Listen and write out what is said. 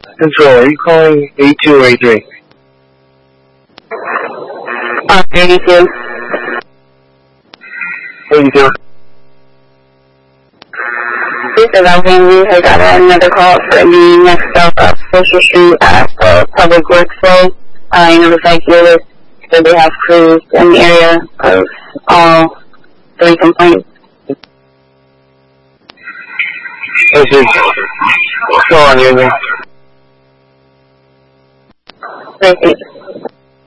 Control, are you calling 82 or 83? 82. 82. This is Alvin. I got another call for the next stop up Social Street at the Public Works Way. I notified you that they have crews in the area of all 3 complaints. Go on, Union. Thank you.